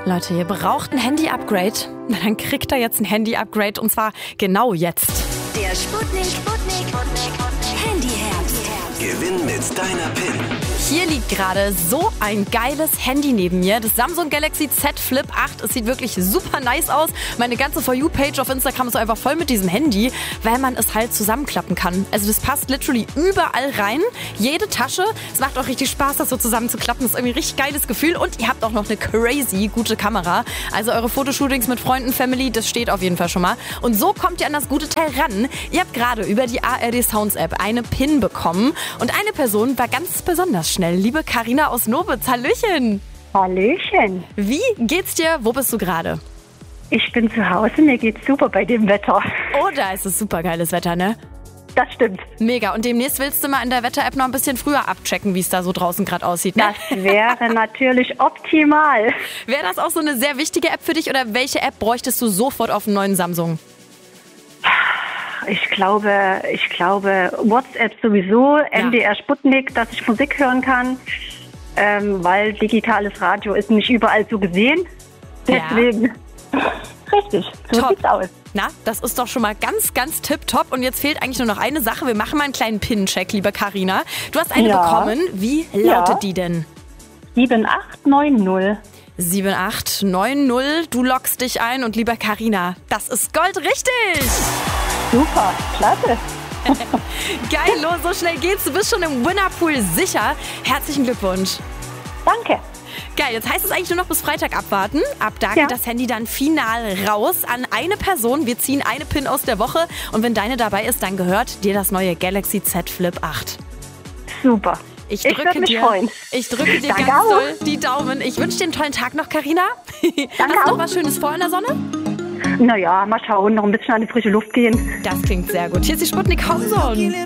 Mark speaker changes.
Speaker 1: Leute, ihr braucht ein Handy-Upgrade? Na, dann kriegt ihr jetzt ein Handy-Upgrade und zwar genau jetzt.
Speaker 2: Der Sputnik Handy-Herbst.
Speaker 3: Gewinn mit deiner PIN.
Speaker 1: Hier liegt gerade so ein geiles Handy neben mir. Das Samsung Galaxy Z Flip 8. Es sieht wirklich super nice aus. Meine ganze For You-Page auf Instagram ist einfach voll mit diesem Handy, weil man es halt zusammenklappen kann. Also das passt literally überall rein. Jede Tasche. Es macht auch richtig Spaß, das so zusammenzuklappen. Das ist irgendwie ein richtig geiles Gefühl. Und ihr habt auch noch eine crazy gute Kamera. Also eure Fotoshootings mit Freunden, Family, das steht auf jeden Fall schon mal. Und so kommt ihr an das gute Teil ran. Ihr habt gerade über die ARD Sounds App eine PIN bekommen. Und eine Person war ganz besonders schnell. Liebe Carina aus Nowitz, hallöchen.
Speaker 4: Hallöchen.
Speaker 1: Wie geht's dir? Wo bist du gerade?
Speaker 4: Ich bin zu Hause, mir geht's super bei dem Wetter.
Speaker 1: Oh, da ist es super geiles Wetter, ne?
Speaker 4: Das stimmt.
Speaker 1: Mega. Und demnächst willst du mal in der Wetter-App noch ein bisschen früher abchecken, wie es da so draußen gerade aussieht, ne?
Speaker 4: Das wäre natürlich optimal.
Speaker 1: Wäre das auch so eine sehr wichtige App für dich oder welche App bräuchtest du sofort auf dem neuen Samsung?
Speaker 4: Ich glaube, WhatsApp sowieso, MDR Sputnik, dass ich Musik hören kann, weil digitales Radio ist nicht überall so gesehen. Deswegen, richtig, so
Speaker 1: Top.
Speaker 4: sieht's aus.
Speaker 1: Na, das ist doch schon mal ganz, ganz tipptopp. Und jetzt fehlt eigentlich nur noch eine Sache. Wir machen mal einen kleinen Pin-Check, liebe Carina. Du hast eine bekommen. Wie lautet die denn?
Speaker 4: 7890.
Speaker 1: 7890. Du loggst dich ein und lieber Carina, das ist goldrichtig.
Speaker 4: Super, klasse.
Speaker 1: Geil, los, so schnell geht's. Du bist schon im Winnerpool sicher. Herzlichen Glückwunsch.
Speaker 4: Danke.
Speaker 1: Geil, jetzt heißt es eigentlich nur noch bis Freitag abwarten. Ab da geht das Handy dann final raus an eine Person. Wir ziehen eine PIN aus der Woche. Und wenn deine dabei ist, dann gehört dir das neue Galaxy Z Flip 8.
Speaker 4: Super. Ich würde mich freuen.
Speaker 1: Ich drücke dir
Speaker 4: Danke
Speaker 1: ganz
Speaker 4: auch.
Speaker 1: doll die Daumen. Ich wünsche dir einen tollen Tag noch, Carina.
Speaker 4: Danke
Speaker 1: Hast du noch
Speaker 4: auch.
Speaker 1: was Schönes vor in der Sonne?
Speaker 4: Naja, mal schauen, noch ein bisschen an die frische Luft gehen.
Speaker 1: Das klingt sehr gut. Hier ist die Sputnik Homezone.